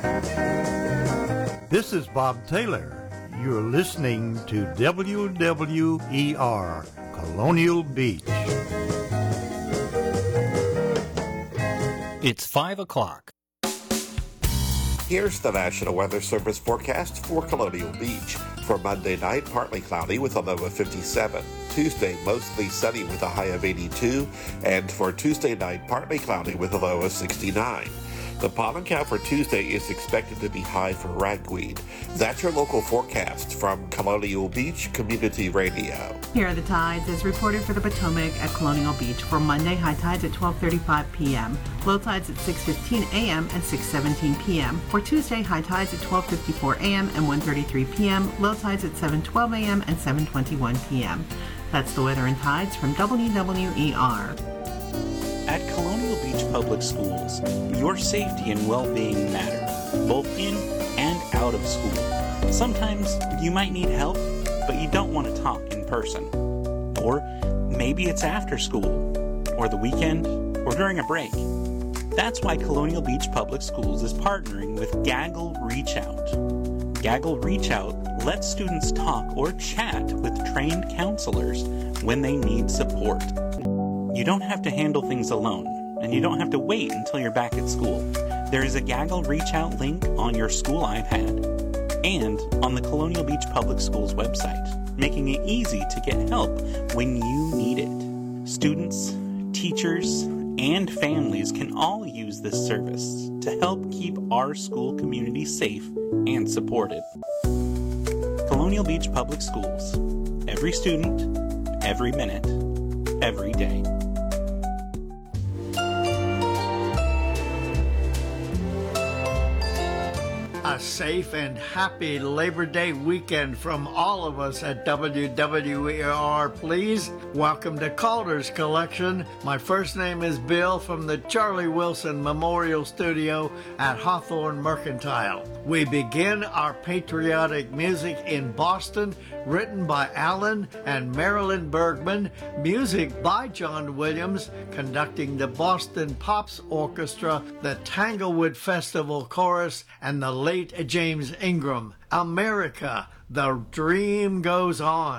This is Bob Taylor. You're listening to WWER, Colonial Beach. It's 5 o'clock. Here's the National Weather Service forecast for Colonial Beach. For Monday night, partly cloudy with a low of 57. Tuesday, mostly sunny with a high of 82. And for Tuesday night, partly cloudy with a low of 69. The pollen count for Tuesday is expected to be high for ragweed. That's your local forecast from Colonial Beach Community Radio. Here are the tides as reported for the Potomac at Colonial Beach. For Monday, high tides at 12:35 p.m., low tides at 6:15 a.m. and 6:17 p.m. For Tuesday, high tides at 12:54 a.m. and 1:33 p.m., low tides at 7:12 a.m. and 7:21 p.m. That's the weather and tides from WWER. At Colonial Beach Public Schools, your safety and well-being matter, both in and out of school. Sometimes you might need help, but you don't want to talk in person. Or maybe it's after school, or the weekend, or during a break. That's why Colonial Beach Public Schools is partnering with Gaggle Reach Out. Gaggle Reach Out lets students talk or chat with trained counselors when they need support. You don't have to handle things alone, and you don't have to wait until you're back at school. There is a Gaggle Reach Out link on your school iPad and on the Colonial Beach Public Schools website, making it easy to get help when you need it. Students, teachers, and families can all use this service to help keep our school community safe and supported. Colonial Beach Public Schools. Every student, every minute, every day. A safe and happy Labor Day weekend from all of us at WWER, please. Welcome to Calder's Collection. My first name is Bill from the Charlie Wilson Memorial Studio at Hawthorne Mercantile. We begin our patriotic music in Boston, written by Alan and Marilyn Bergman, music by John Williams, conducting the Boston Pops Orchestra, the Tanglewood Festival Chorus, and the late James Ingram. America, the dream goes on.